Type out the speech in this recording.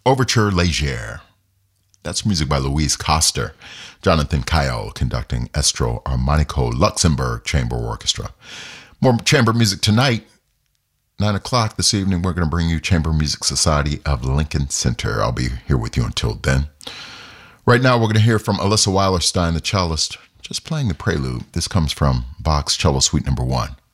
Overture Légère. That's music by Louise Koster. Jonathan Kyle conducting Estro Armonico Luxembourg Chamber Orchestra. More chamber music tonight. 9 o'clock this evening, we're going to bring you Chamber Music Society of Lincoln Center. I'll be here with you until then. Right now, we're going to hear from Alyssa Weilerstein, the cellist, just playing the prelude. This comes from Bach's Cello Suite No. 1.